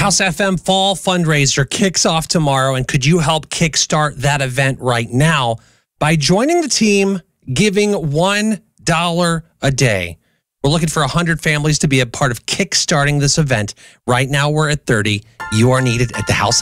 House FM Fall Fundraiser kicks off tomorrow, and could you help kickstart that event right now by joining the team, giving $1 a day? We're looking for 100 families to be a part of kickstarting this event. Right now, we're at 30. You are needed at the House